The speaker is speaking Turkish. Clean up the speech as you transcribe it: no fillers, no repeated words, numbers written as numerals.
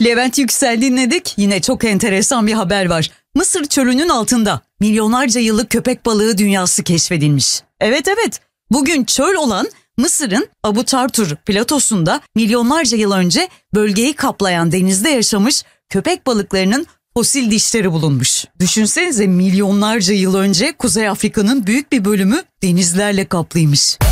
Levent Yüksel dinledik. Yine çok enteresan bir haber var. Mısır çölünün altında milyonlarca yıllık köpek balığı dünyası keşfedilmiş. Evet. Bugün çöl olan Mısır'ın Abu Tartur platosunda milyonlarca yıl önce bölgeyi kaplayan denizde yaşamış köpek balıklarının fosil dişleri bulunmuş. Düşünsenize, milyonlarca yıl önce Kuzey Afrika'nın büyük bir bölümü denizlerle kaplıymış.